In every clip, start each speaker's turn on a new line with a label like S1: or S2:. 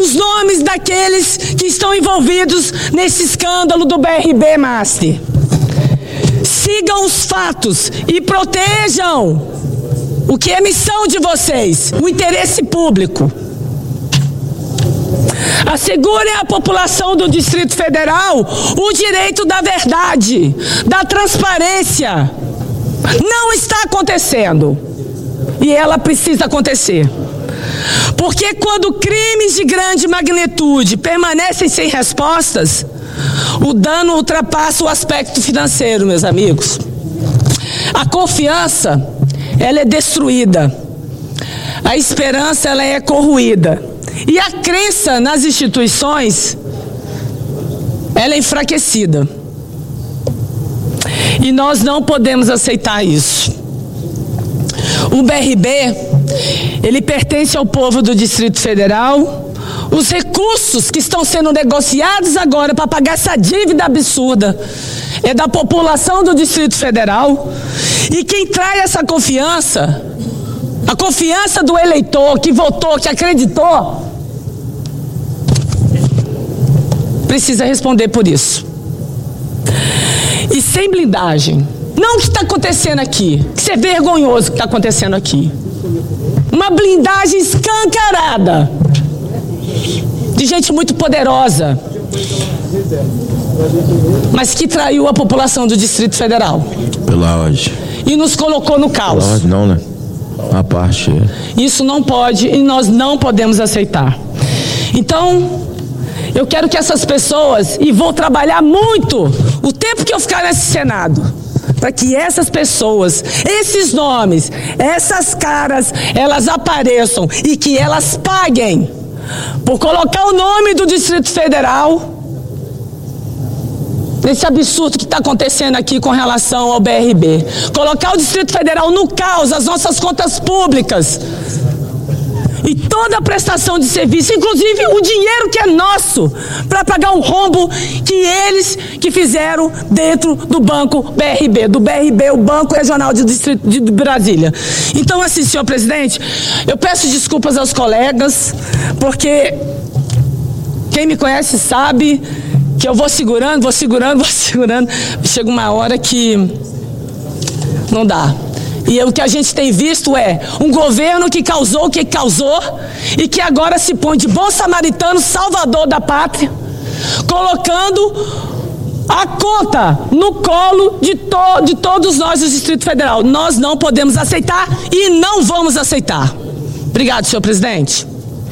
S1: os nomes daqueles que estão envolvidos nesse escândalo do BRB Master. Sigam os fatos e protejam o que é missão de vocês, o interesse público. Assegurem à população do Distrito Federal o direito da verdade, da transparência. Não está acontecendo. E ela precisa acontecer. Porque quando crimes de grande magnitude permanecem sem respostas, o dano ultrapassa o aspecto financeiro, meus amigos. A confiança, ela é destruída. A esperança, ela é corroída. E a crença nas instituições, ela é enfraquecida. E nós não podemos aceitar isso. O BRB, ele pertence ao povo do Distrito Federal. Os recursos que estão sendo negociados agora para pagar essa dívida absurda é da população do Distrito Federal. E quem traz essa confiança, a confiança do eleitor que votou, que acreditou, precisa responder por isso. E sem blindagem. Não o que está acontecendo aqui, que isso é vergonhoso o que está acontecendo aqui. Uma blindagem escancarada de gente muito poderosa, mas que traiu a população do Distrito Federal.
S2: Pela ordem.
S1: E nos colocou no caos.
S2: Pela ordem não, né? A parte.
S1: Isso não pode e nós não podemos aceitar. Então, eu quero que essas pessoas, e vou trabalhar muito o tempo que eu ficar nesse Senado, para que essas pessoas, esses nomes, essas caras, elas apareçam e que elas paguem por colocar o nome do Distrito Federal nesse absurdo que está acontecendo aqui com relação ao BRB. Colocar o Distrito Federal no caos, as nossas contas públicas e toda a prestação de serviço, inclusive o dinheiro que é nosso, para pagar um rombo que eles que fizeram dentro do Banco BRB, o Banco Regional de Distrito de Brasília. Então, assim, senhor presidente, eu peço desculpas aos colegas, porque quem me conhece sabe que eu vou segurando, chega uma hora que não dá. E o que a gente tem visto é um governo que causou o que causou e que agora se põe de bom samaritano, salvador da pátria, colocando a conta no colo de todos nós do Distrito Federal. Nós não podemos aceitar e não vamos aceitar. Obrigado, senhor presidente.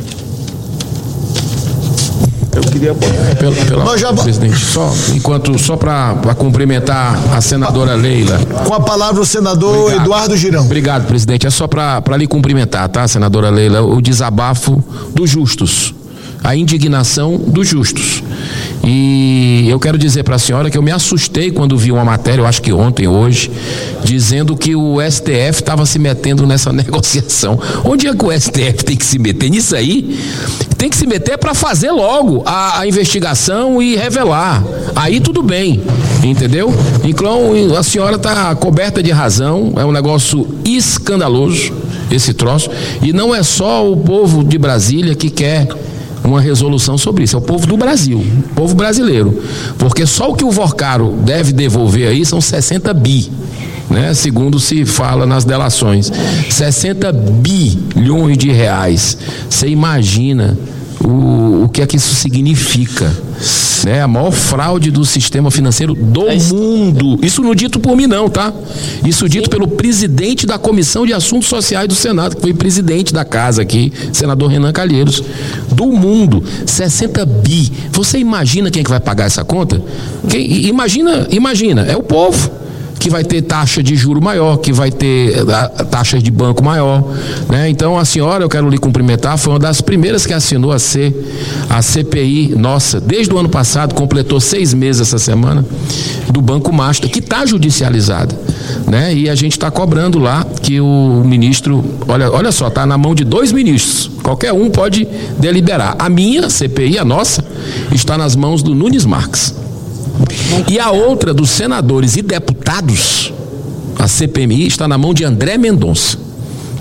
S2: Eu queria
S3: presidente, só para cumprimentar a senadora Leila.
S4: Com a palavra o senador Eduardo Girão.
S3: Obrigado, presidente. É só para lhe cumprimentar, tá, senadora Leila? O desabafo dos justos, a indignação dos justos. E eu quero dizer para a senhora que eu me assustei quando vi uma matéria, eu acho que ontem, hoje, dizendo que o STF estava se metendo nessa negociação. Onde é que o STF tem que se meter nisso aí? Tem que se meter para fazer logo a investigação e revelar. Aí tudo bem, entendeu? Então a senhora está coberta de razão, é um negócio escandaloso esse troço, e não é só o povo de Brasília que quer uma resolução sobre isso, é o povo do Brasil, o povo brasileiro, porque só o que o Vorcaro deve devolver aí são 60 bi, né? Segundo se fala nas delações, 60 bilhões de reais. Você imagina o que é que isso significa, né? A maior fraude do sistema financeiro do mundo. Isso não dito por mim não, tá? Isso dito pelo presidente da Comissão de Assuntos Sociais do Senado, que foi presidente da casa aqui, senador Renan Calheiros. Do mundo, 60 bi. Você imagina quem é que vai pagar essa conta? Imagina, é o povo que vai ter taxa de juro maior, que vai ter taxas de banco maior, né? Então a senhora, eu quero lhe cumprimentar, foi uma das primeiras que assinou a CPI nossa, desde o ano passado, completou 6 meses essa semana, do Banco Master, que está judicializada, né? E a gente está cobrando lá que o ministro, olha só, está na mão de 2 ministros, qualquer um pode deliberar. A minha CPI, a nossa, está nas mãos do Nunes Marques. E a outra dos senadores e deputados, a CPMI, está na mão de André Mendonça.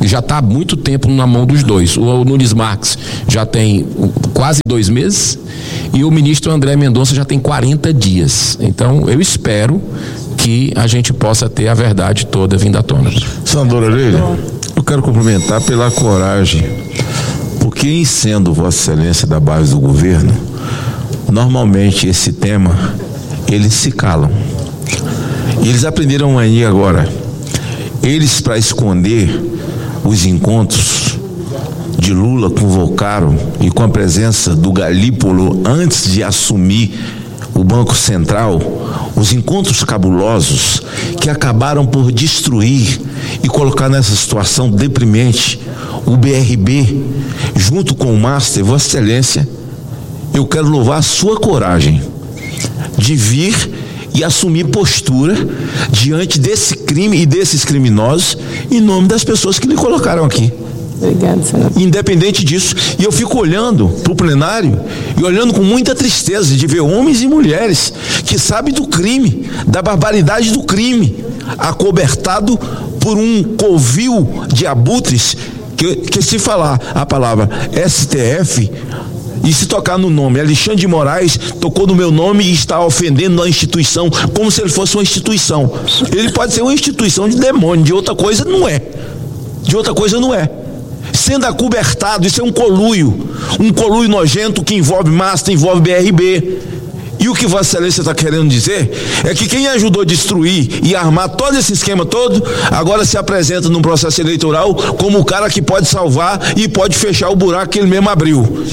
S3: já está há muito tempo na mão dos dois. O Nunes Marques já tem quase 2 meses e o ministro André Mendonça já tem 40 dias. Então, eu espero que a gente possa ter a verdade toda vindo à tona.
S2: Senadora Leila, eu quero cumprimentar pela coragem, porque em sendo Vossa Excelência da base do governo, normalmente esse tema, eles se calam. E eles aprenderam aí agora. Eles, para esconder os encontros de Lula, convocaram, e com a presença do Galípolo antes de assumir o Banco Central, os encontros cabulosos que acabaram por destruir e colocar nessa situação deprimente o BRB, junto com o Master. Vossa Excelência, eu quero louvar a sua coragem de vir e assumir postura diante desse crime e desses criminosos em nome das pessoas que lhe colocaram aqui.
S1: Obrigado, senador.
S2: Independente disso, e eu fico olhando para o plenário e olhando com muita tristeza de ver homens e mulheres que sabem do crime, da barbaridade do crime, acobertado por um covil de abutres que se falar a palavra STF e se tocar no nome Alexandre de Moraes, tocou no meu nome e está ofendendo a instituição como se ele fosse uma instituição. Ele pode ser uma instituição de demônio, de outra coisa não é. De outra coisa não é. Sendo acobertado, isso é um conluio nojento que envolve Master, envolve BRB. E o que Vossa Excelência está querendo dizer é que quem ajudou a destruir e armar todo esse esquema todo, agora se apresenta num processo eleitoral como o cara que pode salvar e pode fechar o buraco que ele mesmo abriu.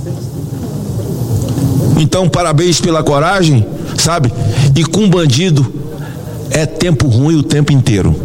S2: Então, parabéns pela coragem, sabe? E com bandido é tempo ruim o tempo inteiro.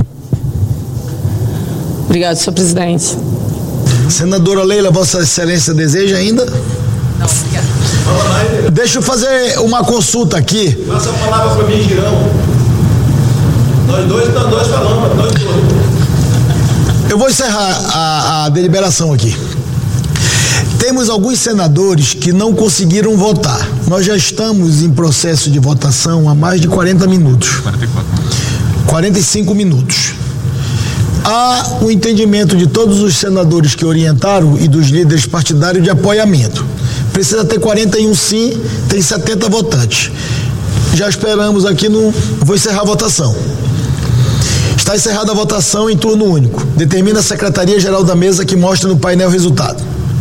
S1: Obrigado, senhor presidente.
S4: Senadora Leila, Vossa Excelência deseja ainda?
S1: Não, obrigado.
S4: Deixa eu fazer uma consulta aqui.
S2: Passa a palavra para mim, Girão. Nós dois falamos, nós dois.
S4: Eu vou encerrar a deliberação aqui. Temos alguns senadores que não conseguiram votar. Nós já estamos em processo de votação há mais de 40 minutos. 45 minutos. Há o entendimento de todos os senadores que orientaram e dos líderes partidários de apoiamento. Precisa ter 41 sim, tem 70 votantes. Já esperamos aqui Vou encerrar a votação. Está encerrada a votação em turno único. Determina a Secretaria-Geral da Mesa que mostra no painel o resultado.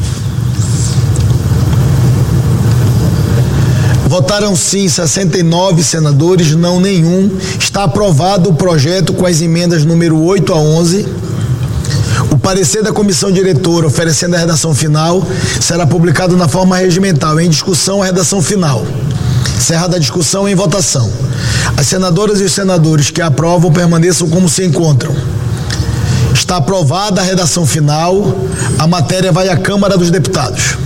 S4: Votaram sim 69 senadores, não nenhum. Está aprovado o projeto com as emendas número 8 a 11. O parecer da comissão diretora oferecendo a redação final será publicado na forma regimental. Em discussão, a redação final. Encerrada a discussão, em votação. As senadoras e os senadores que aprovam permaneçam como se encontram. Está aprovada a redação final. A matéria vai à Câmara dos Deputados.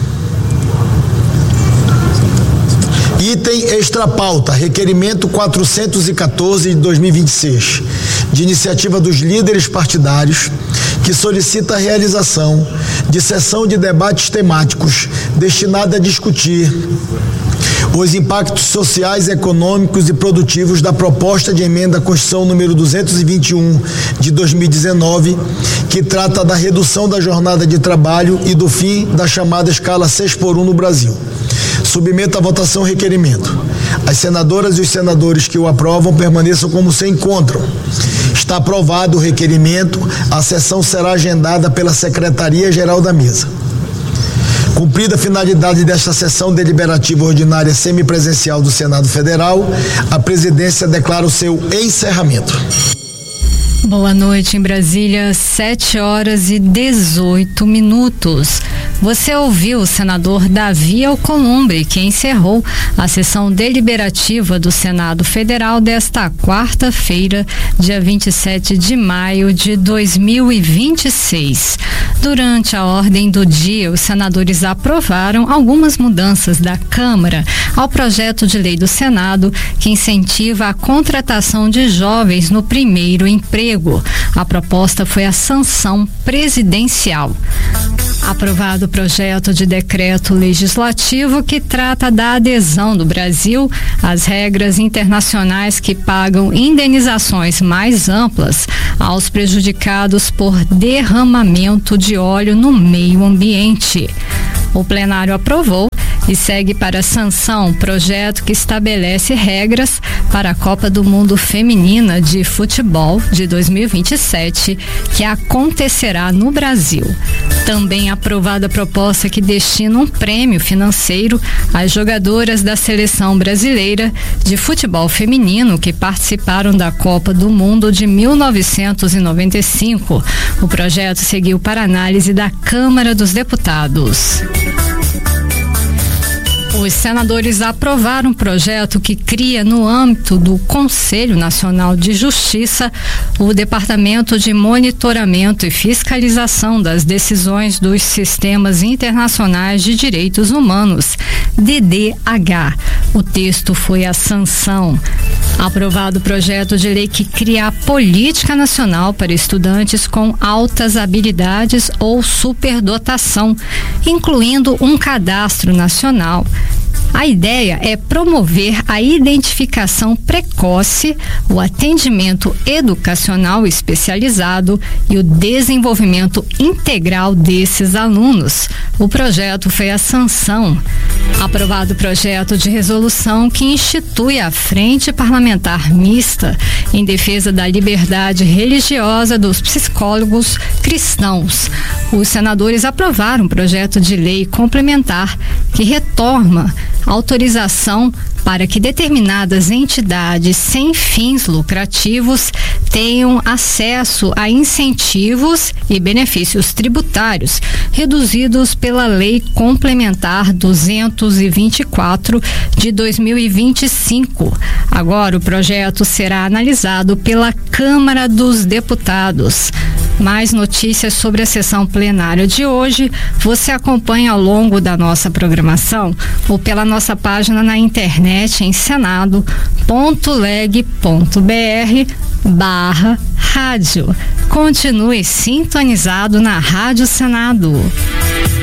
S4: Item extra pauta, requerimento 414 de 2026, de iniciativa dos líderes partidários, que solicita a realização de sessão de debates temáticos destinada a discutir os impactos sociais, econômicos e produtivos da proposta de emenda à Constituição número 221 de 2019, que trata da redução da jornada de trabalho e do fim da chamada escala 6x1 no Brasil. Submeta à votação o requerimento. As senadoras e os senadores que o aprovam permaneçam como se encontram. Está aprovado o requerimento. A sessão será agendada pela Secretaria-Geral da Mesa. Cumprida a finalidade desta sessão deliberativa ordinária semipresencial do Senado Federal, a presidência declara o seu encerramento.
S5: Boa noite em Brasília, 7h18. Você ouviu o senador Davi Alcolumbre, que encerrou a sessão deliberativa do Senado Federal desta quarta-feira, dia 27 de maio de 2026. Durante a ordem do dia, os senadores aprovaram algumas mudanças da Câmara ao projeto de lei do Senado que incentiva a contratação de jovens no primeiro emprego. A proposta foi a sanção presidencial. Aprovado o projeto de decreto legislativo que trata da adesão do Brasil às regras internacionais que pagam indenizações mais amplas aos prejudicados por derramamento de óleo no meio ambiente. O plenário aprovou e segue para sanção projeto que estabelece regras para a Copa do Mundo Feminina de Futebol de 2027, que acontecerá no Brasil. Também aprovada a proposta que destina um prêmio financeiro às jogadoras da seleção brasileira de futebol feminino que participaram da Copa do Mundo de 1995. O projeto seguiu para análise da Câmara dos Deputados. Os senadores aprovaram um projeto que cria, no âmbito do Conselho Nacional de Justiça, o Departamento de Monitoramento e Fiscalização das Decisões dos Sistemas Internacionais de Direitos Humanos, DDH. O texto foi a sanção. Aprovado o projeto de lei que cria a Política Nacional para Estudantes com Altas Habilidades ou Superdotação, incluindo um cadastro nacional. A ideia é promover a identificação precoce, o atendimento educacional especializado e o desenvolvimento integral desses alunos. O projeto foi a sanção. Aprovado o projeto de resolução que institui a Frente Parlamentar Mista em defesa da liberdade religiosa dos psicólogos cristãos. Os senadores aprovaram um projeto de lei complementar que retoma autorização para que determinadas entidades sem fins lucrativos tenham acesso a incentivos e benefícios tributários reduzidos pela Lei Complementar 224 de 2025. Agora o projeto será analisado pela Câmara dos Deputados. Mais notícias sobre a sessão plenária de hoje você acompanha ao longo da nossa programação ou pela nossa página na internet em senado.leg.br/rádio. Continue sintonizado na Rádio Senado.